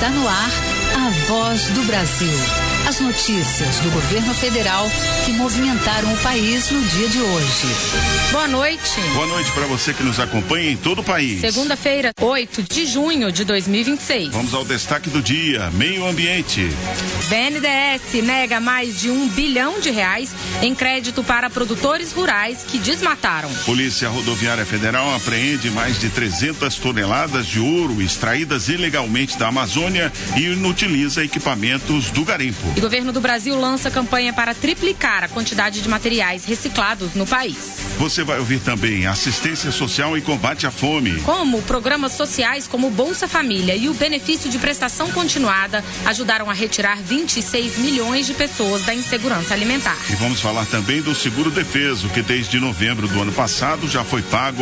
Está no ar a Voz do Brasil. As notícias do governo federal que movimentaram o país no dia de hoje. Boa noite. Boa noite para você que nos acompanha em todo o país. Segunda-feira, 8 de junho de 2026. Vamos ao destaque do dia: meio ambiente. BNDES nega mais de R$1 bilhão em crédito para produtores rurais que desmataram. Polícia Rodoviária Federal apreende mais de 300 toneladas de ouro extraídas ilegalmente da Amazônia e inutiliza equipamentos do garimpo. E o governo do Brasil lança campanha para triplicar a quantidade de materiais reciclados no país. Você vai ouvir também assistência social e combate à fome. Como programas sociais como o Bolsa Família e o benefício de prestação continuada ajudaram a retirar 26 milhões de pessoas da insegurança alimentar. E vamos falar também do seguro defeso, que desde novembro do ano passado já foi pago